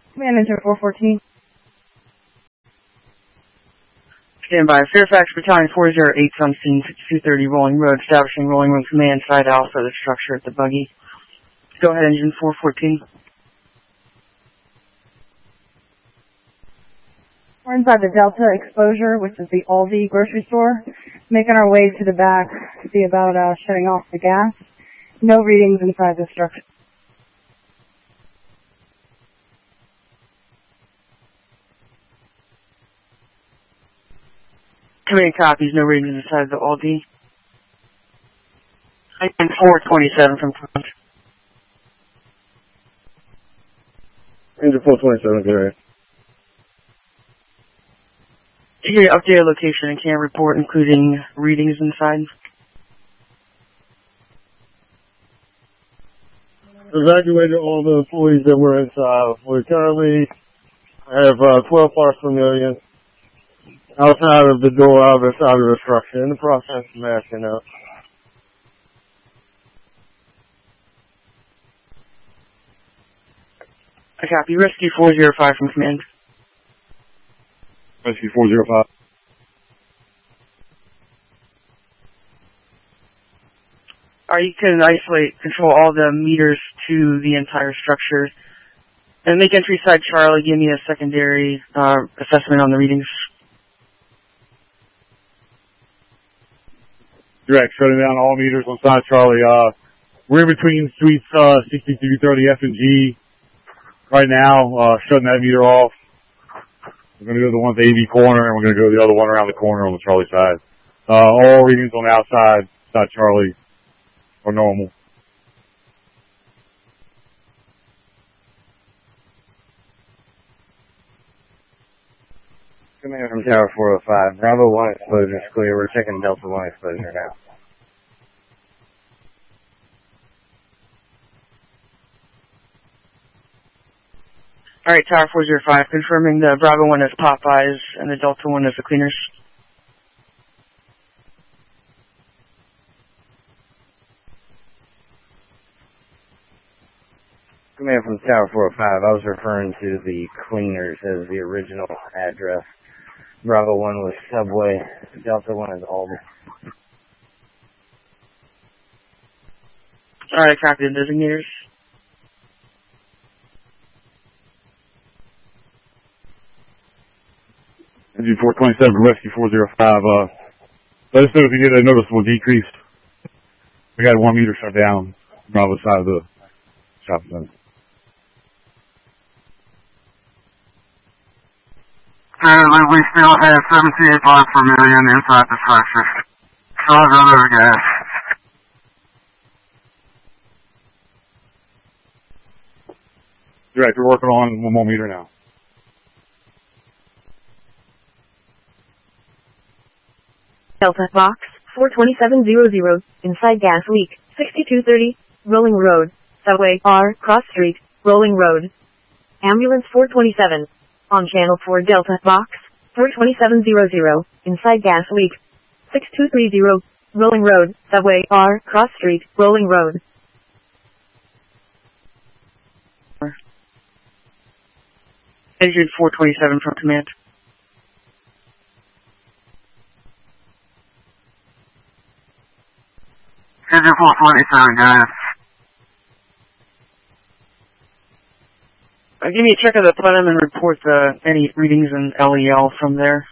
Command Engine 414. Stand by. Fairfax Battalion 408 on scene 6230 Rolling Road, establishing Rolling Road Command Side Alpha, the structure at the buggy. Go ahead, Engine 414. We're inside the Delta Exposure, which is the Aldi grocery store. Making our way to the back to see about shutting off the gas. No readings inside the structure. Command copies, no readings inside the Aldi. Engine 427 from front. Engine 427, correct. Give me your updated location and can report, including readings inside. Evacuated all the employees that were inside. We currently have 12 parts per million outside of the door, outside of the structure, in the process of mashing up. I copy. Rescue 405 from command. Rescue 405. You can isolate, control all the meters to the entire structure. And make entry side Charlie, give me a secondary assessment on the readings. Direct, shutting down all meters on side Charlie. We're in between suites 6330 F and G right now, shutting that meter off. We're going to go to the one at the AV corner, and we're going to go to the other one around the corner on the Charlie side. All readings on the outside, side Charlie, are normal. Command from Tower 405. Bravo 1 explosion is clear. We're checking Delta 1 exposure now. Alright, Tower 405, confirming the Bravo 1 is Popeyes and the Delta 1 is the cleaners. Command from Tower 405. I was referring to the cleaners as the original address. Bravo 1 was Subway. Delta 1 is Aldi. Alright, copy the designators. Engine 427 from Rescue 405. Let us know if you get a noticeable decrease. We got 1 meter shut down on the other side of the shop center. Currently, we still have 78 parts per million inside the structure. Still have other gas. Direct, we're working on 1 more meter now. Delta Box 42700, inside gas leak, 6230, Rolling Road, Subway R, Cross Street, Rolling Road. Ambulance 427, on channel 4 Delta Box 42700, inside gas leak, 6230, Rolling Road, Subway R, Cross Street, Rolling Road. Engine 427 from command. Engine 427, guys. Give me a check of the plenum and report any readings in LEL from there.